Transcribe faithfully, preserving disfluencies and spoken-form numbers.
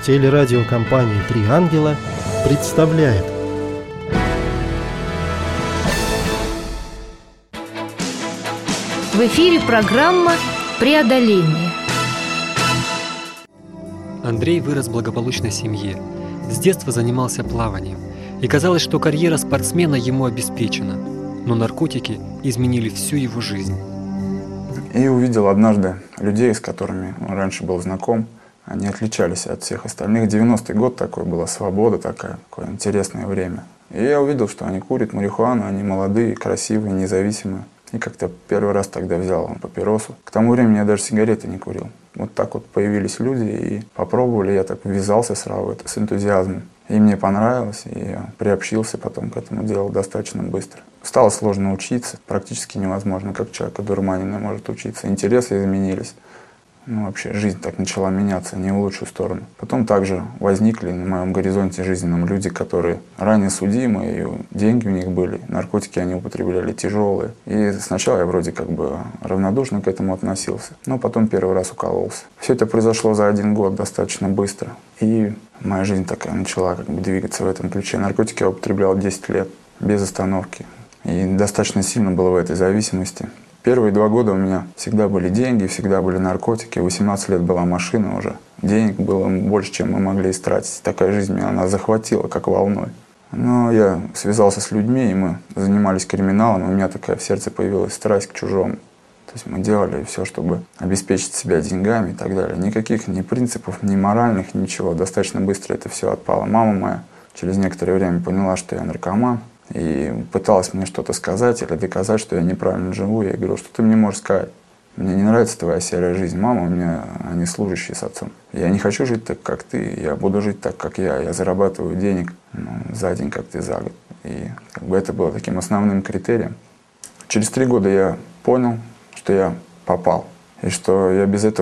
Телерадиокомпания «Три ангела» представляет. В эфире программа «Преодоление». Андрей вырос в благополучной семье. С детства занимался плаванием. И казалось, что карьера спортсмена ему обеспечена. Но наркотики изменили всю его жизнь. И увидел однажды людей, с которыми он раньше был знаком. Они отличались от всех остальных. девяностый год такой, была свобода такая, такое интересное время. И я увидел, что они курят марихуану, они молодые, красивые, независимые. И как-то первый раз тогда взял папиросу. К тому времени я даже сигареты не курил. Вот так вот появились люди и попробовали. Я так ввязался сразу в это с энтузиазмом. И мне понравилось, и я приобщился потом к этому делу достаточно быстро. Стало сложно учиться, практически невозможно, как человек одурманенный может учиться. Интересы изменились. Ну, вообще, жизнь так начала меняться, не в лучшую сторону. Потом также возникли на моем горизонте жизненном люди, которые ранее судимы, и деньги у них были, наркотики они употребляли тяжелые. И сначала я вроде как бы равнодушно к этому относился, но потом первый раз укололся. Все это произошло за один год достаточно быстро. И моя жизнь такая начала как бы двигаться в этом ключе. Наркотики я употреблял десять лет, без остановки. И достаточно сильно было в этой зависимости. Первые два года у меня всегда были деньги, всегда были наркотики. В восемнадцать лет была машина уже. Денег было больше, чем мы могли истратить. Такая жизнь меня она захватила, как волной. Но я связался с людьми, и мы занимались криминалом. У меня такая в сердце появилась страсть к чужому. То есть мы делали все, чтобы обеспечить себя деньгами и так далее. Никаких ни принципов, ни моральных, ничего. Достаточно быстро это все отпало. Мама моя через некоторое время поняла, что я наркоман. И пыталась мне что-то сказать или доказать, что я неправильно живу. Я ей говорю, что ты мне можешь сказать? Мне не нравится твоя серая жизнь. Мама у меня, они служащие с отцом. Я не хочу жить так, как ты. Я буду жить так, как я. Я зарабатываю денег ну, за день, как ты за год. И как бы это было таким основным критерием. Через три года я понял, что я попал. И что я без этого